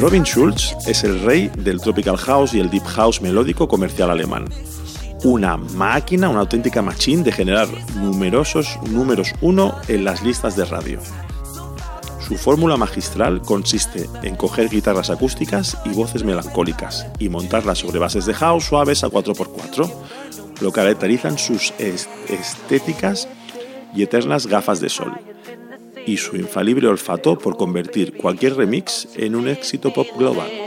Robin Schulz es el rey del Tropical House y el Deep House melódico comercial alemán. Una máquina, una auténtica machine de generar numerosos números 1 en las listas de radio. Su fórmula magistral consiste en coger guitarras acústicas y voces melancólicas y montarlas sobre bases de house suaves a 4x4, lo que caracterizan sus estéticas y eternas gafas de sol, y su infalible olfato por convertir cualquier remix en un éxito pop global.